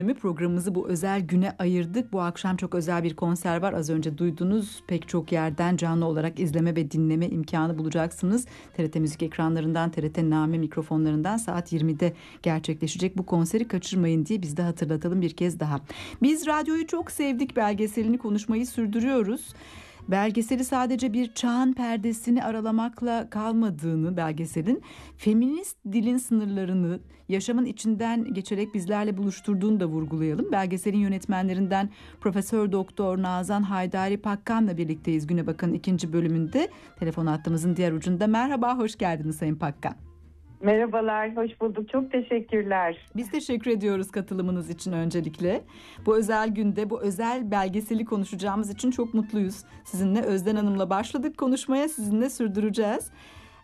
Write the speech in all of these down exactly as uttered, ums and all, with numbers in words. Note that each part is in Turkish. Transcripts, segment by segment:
Programımızı bu özel güne ayırdık. Bu akşam çok özel bir konser var. Az önce duydunuz. Pek çok yerden canlı olarak izleme ve dinleme imkanı bulacaksınız. T R T Müzik ekranlarından, T R T Name mikrofonlarından saat yirmide gerçekleşecek. Bu konseri kaçırmayın diye biz de hatırlatalım bir kez daha. Biz radyoyu çok sevdik. Belgeselini konuşmayı sürdürüyoruz. Belgeseli sadece bir çağın perdesini aralamakla kalmadığını, belgeselin feminist dilin sınırlarını yaşamın içinden geçerek bizlerle buluşturduğunu da vurgulayalım. Belgeselin yönetmenlerinden Profesör Doktor Nazan Haydari Pakkan'la birlikteyiz Güne Bakan'ın ikinci bölümünde. Telefon hattımızın diğer ucunda. Merhaba, hoş geldiniz Sayın Pakkan. Merhabalar, hoş bulduk. Çok teşekkürler. Biz teşekkür ediyoruz katılımınız için öncelikle. Bu özel günde bu özel belgeseli konuşacağımız için çok mutluyuz. Sizinle Özden Hanım'la başladık konuşmaya, sizinle sürdüreceğiz.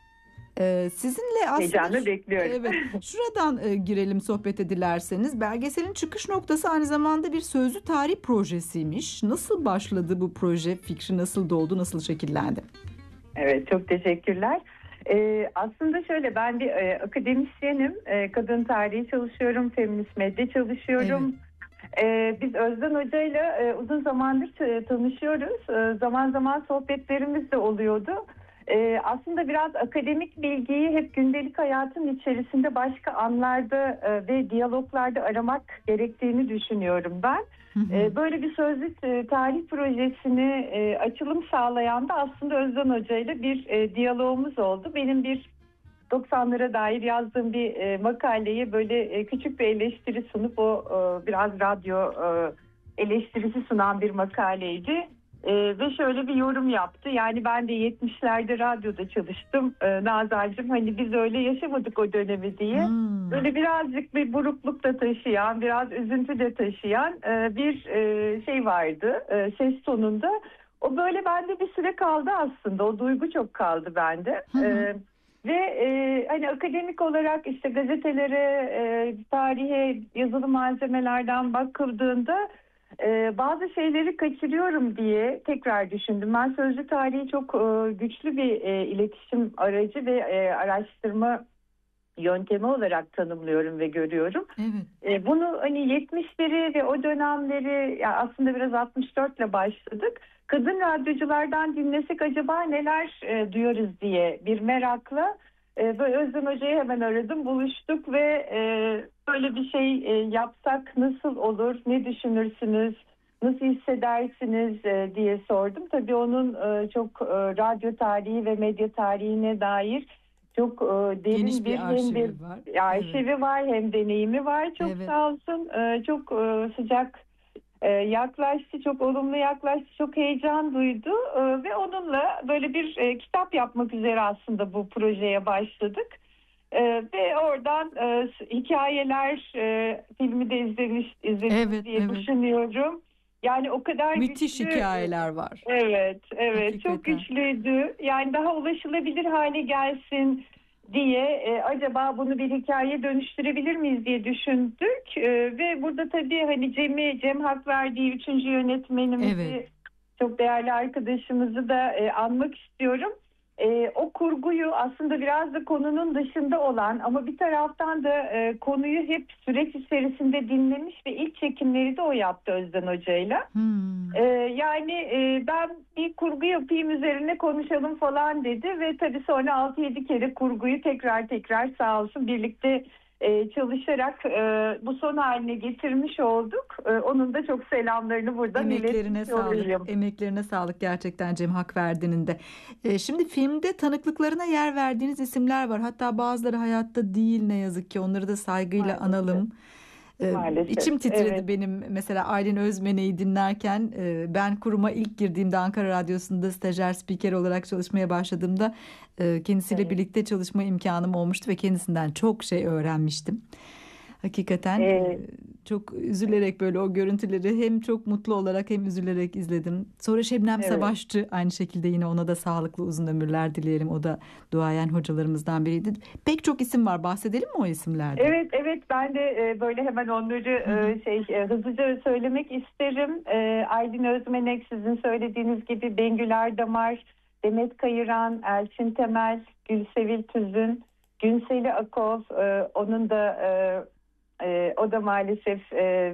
Ee, sizinle aslında... Heyecanla bekliyorum. Evet, şuradan e, girelim sohbete dilerseniz. Belgeselin çıkış noktası aynı zamanda bir sözlü tarih projesiymiş. Nasıl başladı bu proje? Fikri nasıl doğdu, nasıl şekillendi? Evet, çok teşekkürler. Ee, aslında şöyle, ben bir e, akademisyenim, e, kadın tarihi çalışıyorum, feminist medya çalışıyorum. Evet. Ee, biz Özden Hoca'yla e, uzun zamandır e, tanışıyoruz. E, zaman zaman sohbetlerimiz de oluyordu. E, aslında biraz akademik bilgiyi hep gündelik hayatın içerisinde başka anlarda e, ve diyaloglarda aramak gerektiğini düşünüyorum ben. Hı hı. Böyle bir sözlü tarih projesini açılım sağlayan da aslında Özden Hoca ile bir diyalogumuz oldu. Benim bir doksanlara dair yazdığım bir makaleyi böyle küçük bir eleştiri sunup o biraz radyo eleştirisi sunan bir makaleydi. Ee, ve şöyle bir yorum yaptı. Yani ben de yetmişlerde radyoda çalıştım. Ee, Nazancığım, hani biz öyle yaşamadık o dönemi diye. Hmm. Böyle birazcık bir burukluk da taşıyan, biraz üzüntü de taşıyan e, bir e, şey vardı e, ses tonunda. O böyle bende bir süre kaldı aslında. O duygu çok kaldı bende. Hı hı. Ee, ve e, hani akademik olarak işte gazetelere, e, tarihe, yazılı malzemelerden bakıldığında Ee, bazı şeyleri kaçırıyorum diye tekrar düşündüm. Ben sözlü tarihi çok e, güçlü bir e, iletişim aracı ve e, araştırma yöntemi olarak tanımlıyorum ve görüyorum. Evet. E, bunu hani yetmişleri ve o dönemleri, yani aslında biraz altmış dört ile başladık. Kadın radyoculardan dinlesek acaba neler e, duyarız diye bir merakla e, böyle Özlem Hoca'yı hemen aradım, buluştuk ve e, böyle bir şey e, yapsak nasıl olur, ne düşünürsünüz, nasıl hissedersiniz e, diye sordum. Tabii onun e, çok e, radyo tarihi ve medya tarihine dair çok e, derin Geniş bir, bir arşivi hem bir var. arşivi evet. var, hem deneyimi var. Çok evet. Sağ olsun. E, çok e, sıcak e, yaklaştı, çok olumlu yaklaştı, çok heyecan duydu e, ve onunla böyle bir e, kitap yapmak üzere aslında bu projeye başladık. E, ve oradan e, hikayeler, e, filmi de izlemiş izlemiş evet, diye evet. düşünüyorum. Yani o kadar müthiş güçlü, hikayeler var. Evet, evet. Hakikaten. Çok güçlüydü. Yani daha ulaşılabilir hale gelsin diye e, acaba bunu bir hikayeye dönüştürebilir miyiz diye düşündük. E, ve burada tabii hani Cem'i, Cem Hakverdi'yi, üçüncü yönetmenimizi, evet. çok değerli arkadaşımızı da e, anmak istiyorum. E, o kurguyu aslında biraz da konunun dışında olan ama bir taraftan da e, konuyu hep süreç içerisinde dinlemiş ve ilk çekimleri de o yaptı Özden Hoca'yla. Hmm. E, yani e, ben bir kurgu yapayım, üzerine konuşalım falan dedi ve tabii sonra altı yedi kere kurguyu tekrar tekrar sağ olsun birlikte e, çalışarak e, bu son haline getirmiş olduk. E, onun da çok selamlarını buradan emeklerine sağlık. Olayım. Emeklerine sağlık gerçekten Cem Hakverdi'nin de. E, şimdi filmde tanıklıklarına yer verdiğiniz isimler var. Hatta bazıları hayatta değil, ne yazık ki. Onları da saygıyla Maalesef. analım. Maalesef. İçim titredi evet. benim mesela Aylin Özmenek'i dinlerken. Ben kuruma ilk girdiğimde Ankara Radyosu'nda stajyer spiker olarak çalışmaya başladığımda kendisiyle evet. birlikte çalışma imkanım olmuştu ve kendisinden çok şey öğrenmiştim. Hakikaten ee, çok üzülerek böyle o görüntüleri hem çok mutlu olarak hem üzülerek izledim. Sonra Şebnem evet. Savaşçı aynı şekilde, yine ona da sağlıklı uzun ömürler dileyelim. O da duayen hocalarımızdan biriydi. Pek çok isim var. Bahsedelim mi o isimlerden? Evet evet ben de böyle hemen onları Hı-hı. şey hızlıca söylemek isterim. Aylin Özmenek, sizin söylediğiniz gibi, Bengül Erdamar, Demet Kayıran, Elçin Temel, Gülsevil Tüzün, Günseli Akol, onun da Ee, o da maalesef e,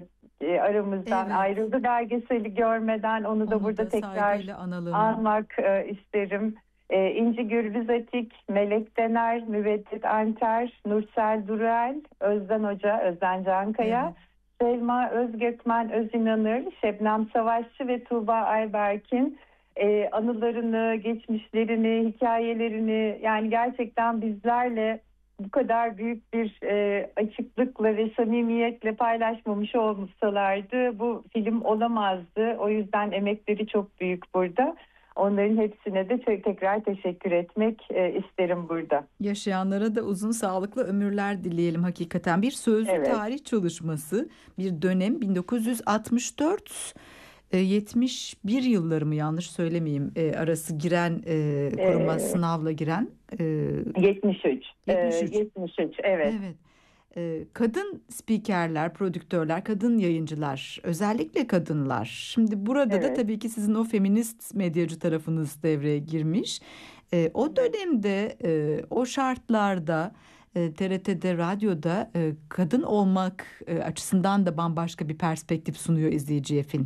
e, aramızdan Evet. ayrıldı belgeseli görmeden. Onu da Onu burada da tekrar saygıyla analım. anmak e, isterim. E, İnci Gürbüzatik, Melek Dener, Müveddit Anter, Nursel Durel, Özden Hoca, Özden Cankaya, Evet. Selma Özgökmen Özinanır, Şebnem Savaşçı ve Tuğba Ayberk'in e, anılarını, geçmişlerini, hikayelerini, yani gerçekten bizlerle bu kadar büyük bir e, açıklıkla ve samimiyetle paylaşmamış olsalardı bu film olamazdı. O yüzden emekleri çok büyük burada. Onların hepsine de te- tekrar teşekkür etmek e, isterim burada. Yaşayanlara da uzun sağlıklı ömürler dileyelim hakikaten. Bir sözlü Evet. tarih çalışması, bir dönem bin dokuz yüz altmış dört e, yetmiş bir yılları mı, yanlış söylemeyeyim, e, arası giren, e, kuruma E, sınavla giren e, yetmiş üç. E, yetmiş üç. yetmiş üç, evet. Evet. E, kadın spikerler, prodüktörler, kadın yayıncılar, özellikle kadınlar. Şimdi burada da Evet. tabii ki sizin o feminist medyacı tarafınız devreye girmiş. E, o dönemde, e, o şartlarda e, T R T'de, radyoda e, kadın olmak e, açısından da bambaşka bir perspektif sunuyor izleyiciye film.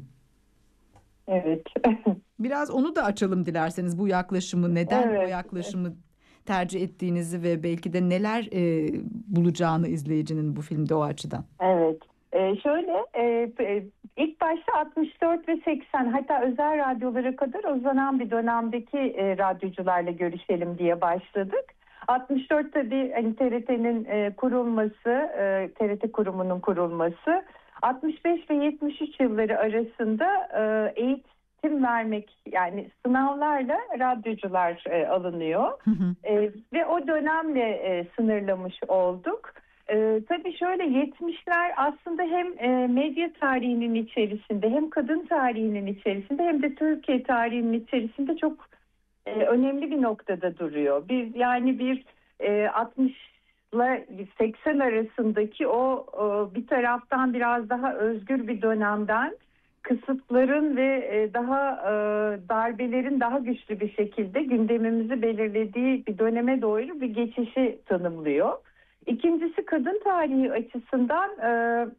Evet. Biraz onu da açalım dilerseniz, bu yaklaşımı, neden o Evet. yaklaşımı tercih ettiğinizi ve belki de neler e, bulacağını izleyicinin bu filmde o açıdan. Evet. Ee, şöyle e, e, ilk başta altmış dört ve seksen, hatta özel radyolara kadar uzanan bir dönemdeki e, radyocularla görüşelim diye başladık. altmış dört tabii hani T R T'nin e, kurulması, e, T R T kurumunun kurulması. altmış beş ve yetmiş üç yılları arasında e, eğitim vermek, yani sınavlarla radyocular e, alınıyor. Hı hı. E, ve o dönemle e, sınırlamış olduk. Ee, tabii şöyle, yetmişler aslında hem e, medya tarihinin içerisinde, hem kadın tarihinin içerisinde, hem de Türkiye tarihinin içerisinde çok e, önemli bir noktada duruyor. Biz yani bir e, altmışla seksen arasındaki o e, bir taraftan biraz daha özgür bir dönemden kısıtların ve e, daha e, darbelerin daha güçlü bir şekilde gündemimizi belirlediği bir döneme doğru bir geçişi tanımlıyor. İkincisi, kadın tarihi açısından e,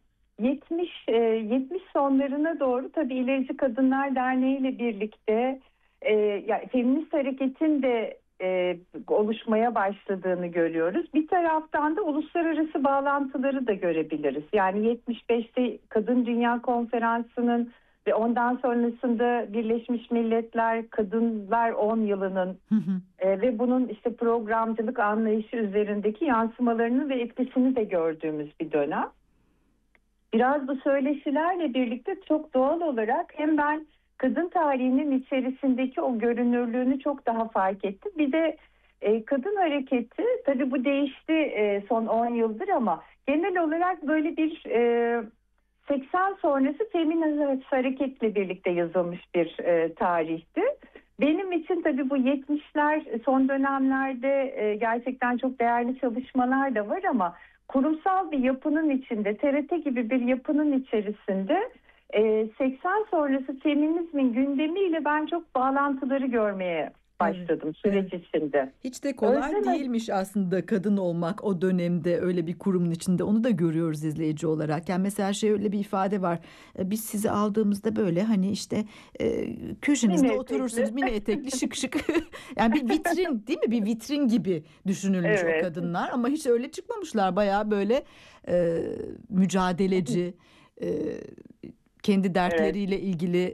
yetmiş e, yetmiş sonlarına doğru tabii İlerici Kadınlar Derneği ile birlikte e, yani feminist hareketin de e, oluşmaya başladığını görüyoruz. Bir taraftan da uluslararası bağlantıları da görebiliriz. Yani yetmiş beşte Kadın Dünya Konferansı'nın ve ondan sonrasında Birleşmiş Milletler Kadınlar on yılının Hı hı. e, ve bunun işte programcılık anlayışı üzerindeki yansımalarını ve etkisini de gördüğümüz bir dönem. Biraz bu söyleşilerle birlikte çok doğal olarak hem ben kadın tarihinin içerisindeki o görünürlüğünü çok daha fark ettim. Bir de e, kadın hareketi, tabii bu değişti e, son on yıldır, ama genel olarak böyle bir e, seksen sonrası feminist hareketle birlikte yazılmış bir e, tarihti. Benim için tabii bu yetmişler son dönemlerde e, gerçekten çok değerli çalışmalar da var, ama kurumsal bir yapının içinde, T R T gibi bir yapının içerisinde e, seksen sonrası feminizmin gündemiyle ben çok bağlantıları görmeye başladım süreç Evet. içinde. Hiç de kolay Özlem değilmiş aslında kadın olmak o dönemde, öyle bir kurumun içinde. Onu da görüyoruz izleyici olarak. Yani mesela şey, öyle bir ifade var. E, Biz sizi aldığımızda böyle hani işte e, mini köşenizde oturursunuz, etekli. mini etekli, şık şık. Yani bir vitrin, değil mi? Bir vitrin gibi düşünülmüş o Evet, kadınlar, ama hiç öyle çıkmamışlar. Bayağı böyle e, mücadeleci, e, kendi evet. dertleriyle ilgili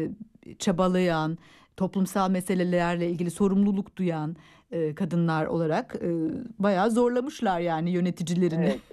e, çabalayan, toplumsal meselelerle ilgili sorumluluk duyan e, kadınlar olarak e, bayağı zorlamışlar yani yöneticilerini. Evet.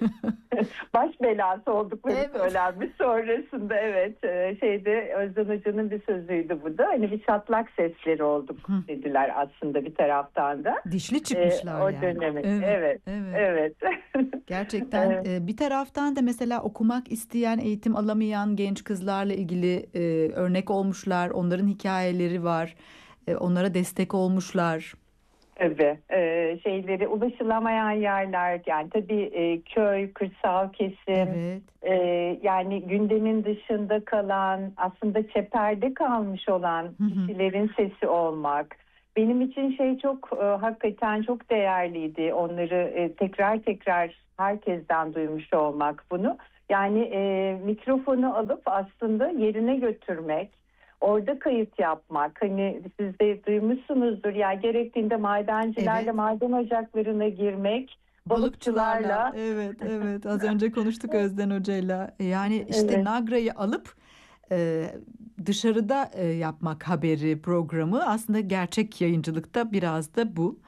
Baş belası oldukları Evet. söylenmiş sonrasında, evet, e, şeyde Özden Hoca'nın bir sözüydü bu da, hani bir çatlak sesleri olduk Hı. dediler aslında bir taraftan da. Dişli E, çıkmışlar o yani. dönemi, Evet, evet, evet. evet. Gerçekten Evet. e, bir taraftan da mesela okumak isteyen, eğitim alamayan genç kızlarla ilgili e, örnek olmuşlar. Onların hikayeleri var. E, onlara destek olmuşlar. Tabii e, şeyleri, ulaşılamayan yerler, yani tabii e, köy, kırsal kesim, Evet. e, yani gündemin dışında kalan, aslında çeperde kalmış olan Hı hı. kişilerin sesi olmak. Benim için şey çok e, hakikaten çok değerliydi, onları e, tekrar tekrar herkesten duymuş olmak bunu. Yani e, mikrofonu alıp aslında yerine götürmek, orada kayıt yapmak. Hani siz de duymuşsunuzdur ya, gerektiğinde madencilerle Evet. maden ocaklarına girmek, balıkçılarla. Evet, evet. Az önce konuştuk Özden Hoca'yla. Yani işte Evet, Nagra'yı alıp e, dışarıda e, yapmak haberi programı aslında gerçek yayıncılıkta biraz da bu.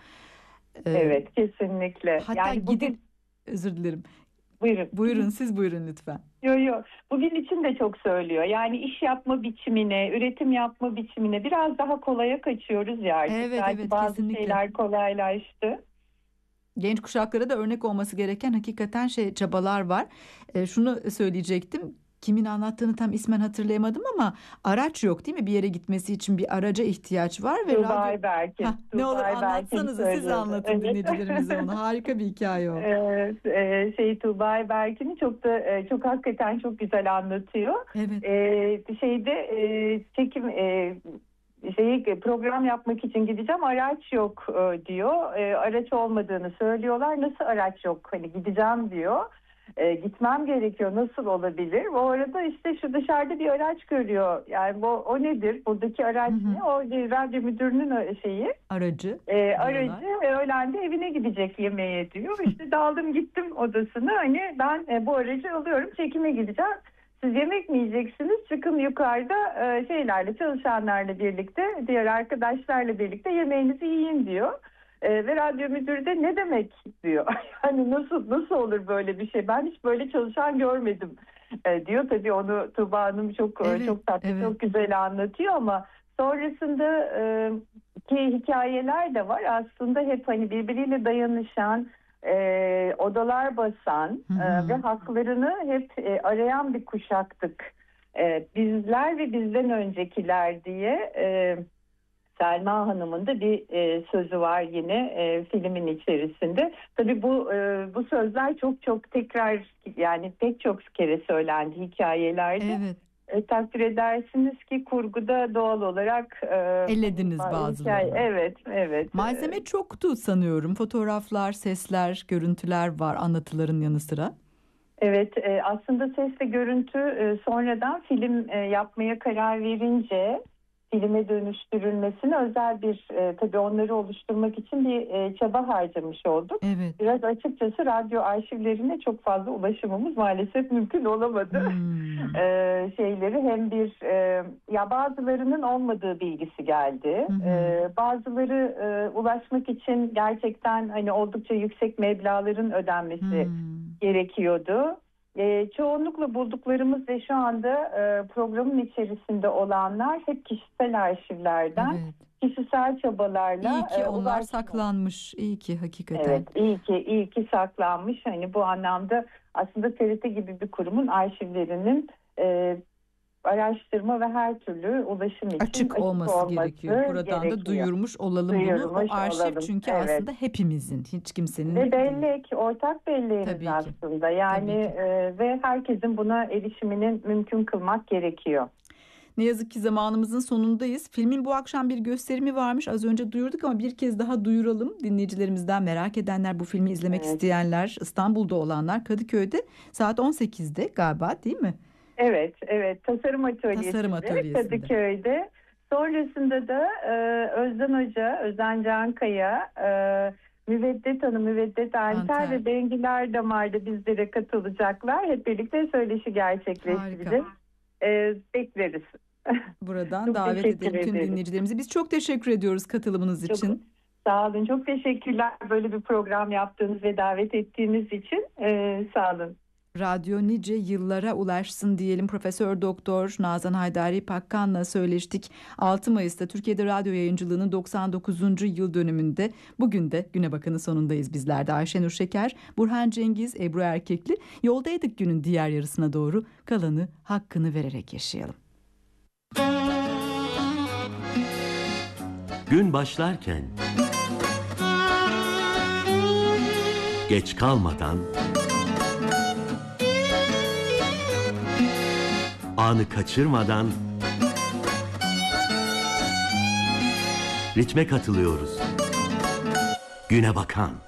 E, evet kesinlikle. hatta Yani gidip bugün özür dilerim. buyurun. Buyurun siz buyurun lütfen. Yo yo. Bugün için de çok söylüyor. Yani iş yapma biçimine, üretim yapma biçimine biraz daha kolaya kaçıyoruz ya artık. Evet, Belki evet, bazı kesinlikle. şeyler kolaylaştı. Genç kuşaklara da örnek olması gereken hakikaten şey çabalar var. E, şunu söyleyecektim. Kimin anlattığını tam ismen hatırlayamadım ama araç yok değil mi? Bir yere gitmesi için bir araca ihtiyaç var ve Tuğba radyo... Ha, Ayberk'in, ne Tuğba olur Ayberk'in anlatsanıza siz söylüyordu. anlatın Evet. dinleyicilerimize onu. Harika bir hikaye o. Evet, e, şey Tuğba Ayberk'in çok da e, çok hakikaten çok güzel anlatıyor. Evet. E, şeyde e, çekim e, şeyi program yapmak için gideceğim, araç yok e, diyor. E, araç olmadığını söylüyorlar. Nasıl araç yok? Hani gideceğim diyor. E, gitmem gerekiyor. Nasıl olabilir? O arada işte şu dışarıda bir araç görüyor. Yani bu o nedir? Buradaki araç Hı hı. ne? O e, radyo müdürünün o şeyi. Aracı E, diyorlar. aracı e, öğlen de evine gidecek yemeğe diyor. İşte daldım gittim odasına. Hani ben e, bu aracı alıyorum. Çekime gideceğim. Siz yemek mi yiyeceksiniz? Çıkın yukarıda e, şeylerle, çalışanlarla birlikte, diğer arkadaşlarla birlikte yemeğinizi yiyin diyor. E, ve radyo müdürü de ne demek diyor. Yani nasıl nasıl olur böyle bir şey? Ben hiç böyle çalışan görmedim e, diyor. Tabii onu Tuğba Hanım çok e, Evet, çok tatlı, evet. çok güzel anlatıyor ama sonrasında e, ki hikayeler de var. Aslında hep hani birbiriyle dayanışan, e, odalar basan Hı e, ve hı. haklarını hep e, arayan bir kuşaktık. E, bizler ve bizden öncekiler diye e, Selma Hanım'ın da bir e, sözü var yine e, filmin içerisinde. Tabii bu e, bu sözler çok çok tekrar, yani pek çok kere söylendi hikayelerde. Evet. E, takdir edersiniz ki kurguda doğal olarak e, Ellediniz hikaye, bazılarını. evet evet. E, Malzeme çoktu sanıyorum. Fotoğraflar, sesler, görüntüler var anlatıların yanı sıra. Evet, e, aslında ses ve görüntü e, sonradan film e, yapmaya karar verince filme dönüştürülmesine özel bir e, tabii onları oluşturmak için bir e, çaba harcamış olduk. Evet. Biraz açıkçası radyo arşivlerine çok fazla ulaşımımız maalesef mümkün olamadı. Hmm. e, şeyleri hem bir e, ya bazılarının olmadığı bilgisi geldi. Hı hı. E, bazıları e, ulaşmak için gerçekten hani oldukça yüksek meblağların ödenmesi Hmm. gerekiyordu. E, çoğunlukla bulduklarımız ve şu anda e, programın içerisinde olanlar hep kişisel arşivlerden, Evet. kişisel çabalarla İyi ki e, onlar ulaşmış. saklanmış. İyi ki hakikaten. Evet, iyi ki iyi ki saklanmış. Hani bu anlamda aslında T R T gibi bir kurumun arşivlerinin e, araştırma ve her türlü ulaşım için Açık açık olması olması gerekiyor. Buradan da gerekiyor. duyurmuş olalım bunu. O Duyurmuş arşiv olalım. çünkü Evet. aslında hepimizin, hiç kimsenin Ve değil. bellek, ortak belleğimiz Tabii ki. aslında. Yani Tabii ki. e, ve herkesin buna erişiminin mümkün kılmak gerekiyor. Ne yazık ki zamanımızın sonundayız. Filmin bu akşam bir gösterimi varmış. Az önce duyurduk ama bir kez daha duyuralım. Dinleyicilerimizden merak edenler, bu filmi izlemek Evet. isteyenler, İstanbul'da olanlar Kadıköy'de saat on sekizde galiba değil mi? Evet, evet. Tasarım atölyesinde, Tasarım atölyesinde. Kadıköy'de. Sonrasında da e, Özden Hoca, Özden Cankaya, e, Müveddet Hanım, Müveddet Anter Anter. ve Bengiler Damar'da bizlere katılacaklar. Hep birlikte söyleşi gerçekleştireceğiz. E, bekleriz. Buradan Çok davet teşekkür edelim tüm ederiz. dinleyicilerimizi. Biz çok teşekkür ediyoruz katılımınız Çok için. sağ olun. Çok teşekkürler böyle bir program yaptığınız ve davet ettiğiniz için. E, sağ olun. Radyo nice yıllara ulaşsın diyelim. Profesör Doktor Nazan Haydari Pakkan'la söyleştik. altı Mayıs'ta Türkiye'de radyo yayıncılığının doksan dokuzuncu yıl dönümünde. Bugün de Güne Bakın'ın sonundayız bizler de. Ayşenur Şeker, Burhan Cengiz, Ebru Erkekli. Yoldaydık günün diğer yarısına doğru. Kalanı hakkını vererek yaşayalım. Gün başlarken geç kalmadan, anı kaçırmadan ritme katılıyoruz. Güne bakan.